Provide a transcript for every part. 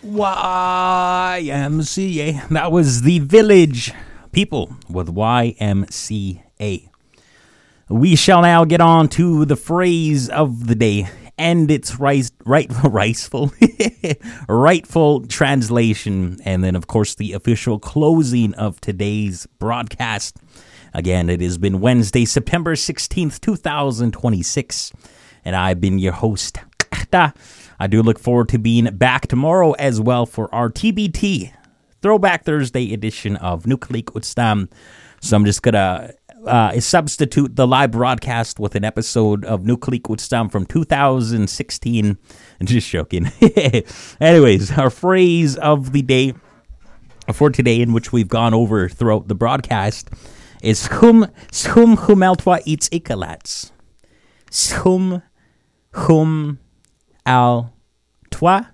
YMCA. That was The Village People with YMCA. We shall now get on to the phrase of the day and its rightful translation, and then, of course, the official closing of today's broadcast. Again, it has been Wednesday, September 16th, 2026, and I've been your host. I do look forward to being back tomorrow as well for our TBT, Throwback Thursday edition of Nucleik Utstam. So I'm just going to substitute the live broadcast with an episode of Nucleik Utstam from 2016. Just joking. Anyways, our phrase of the day for today, in which we've gone over throughout the broadcast, is humeltwa iets ikalats. Humeltwa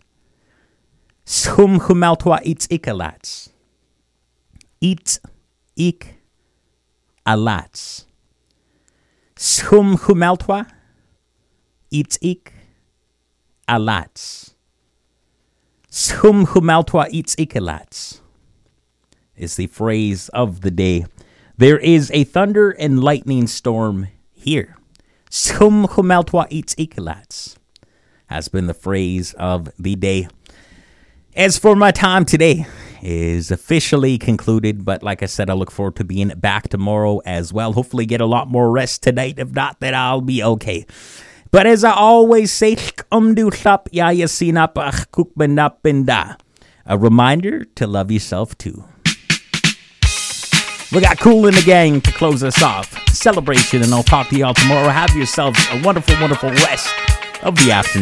iets ikalats. Iets ik alats. Humeltwa iets ik alats. Humeltwa iets ik alats is the phrase of the day. There is a thunder and lightning storm here. Humeltwa iets ik alats has been the phrase of the day. As for my time today, is officially concluded, but like I said, I look forward to being back tomorrow as well. Hopefully get a lot more rest tonight. If not, then I'll be okay. But as I always say, a reminder to love yourself too. We got Kool in the Gang to close us off. Celebration, and I'll talk to y'all tomorrow. Have yourselves a wonderful, wonderful rest of the afternoon.